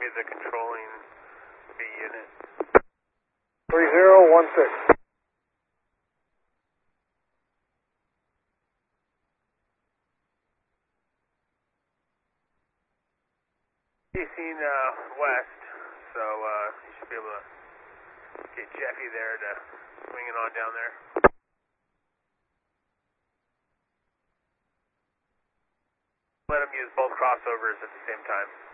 the controlling B unit. 3016. Facing west, so you should be able to get Jeffy there to swing it on down there. Let him use both crossovers at the same time.